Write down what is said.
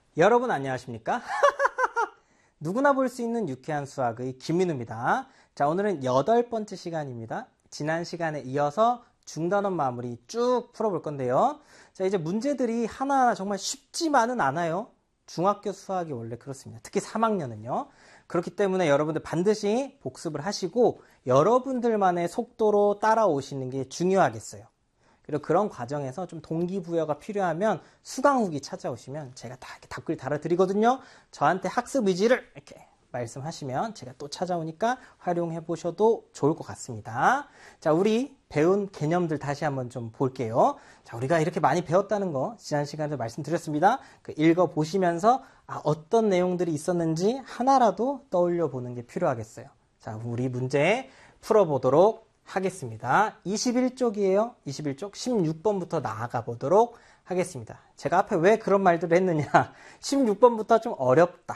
여러분 안녕하십니까? 누구나 볼 수 있는 유쾌한 수학의 김민우입니다. 자, 오늘은 8번째 시간입니다. 지난 시간에 이어서 중단원 마무리 쭉 풀어볼 건데요. 자, 이제 문제들이 하나하나 정말 쉽지만은 않아요. 중학교 수학이 원래 그렇습니다. 특히 3학년은요. 그렇기 때문에 여러분들 반드시 복습을 하시고 여러분들만의 속도로 따라오시는 게 중요하겠어요. 그리고 그런 과정에서 좀 동기부여가 필요하면 수강 후기 찾아오시면 제가 다 이렇게 답글 달아드리거든요. 저한테 학습 의지를 이렇게 말씀하시면 제가 또 찾아오니까 활용해 보셔도 좋을 것 같습니다. 자, 우리 배운 개념들 다시 한번 좀 볼게요. 자, 우리가 이렇게 많이 배웠다는 거 지난 시간에도 말씀드렸습니다. 읽어보시면서 어떤 내용들이 있었는지 하나라도 떠올려 보는 게 필요하겠어요. 자, 우리 문제 풀어보도록 하겠습니다. 21쪽이에요. 21쪽 16번부터 나아가 보도록 하겠습니다. 제가 앞에 왜 그런 말들을 했느냐. 16번부터 좀 어렵다.